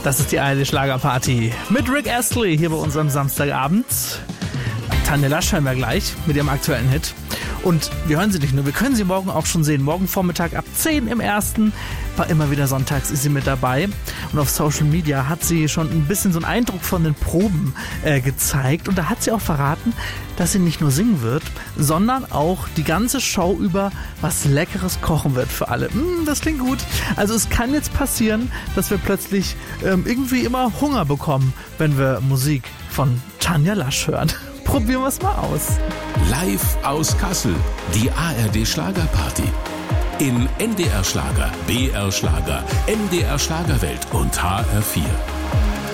Das ist die ARD Schlagerparty mit Rick Astley hier bei uns am Samstagabend. Tanja Lasch hören wir gleich mit ihrem aktuellen Hit. Und wir hören sie nicht nur, wir können sie morgen auch schon sehen. Morgen Vormittag ab 10 im Ersten. War immer wieder sonntags ist sie mit dabei. Und auf Social Media hat sie schon ein bisschen so einen Eindruck von den Proben gezeigt. Und da hat sie auch verraten, dass sie nicht nur singen wird, sondern auch die ganze Show über was Leckeres kochen wird für alle. Das klingt gut. Also es kann jetzt passieren, dass wir plötzlich irgendwie immer Hunger bekommen, wenn wir Musik von Tanja Lasch hören. Probieren wir es mal aus. Live aus Kassel, die ARD Schlagerparty. In NDR Schlager, BR Schlager, MDR Schlagerwelt und HR4.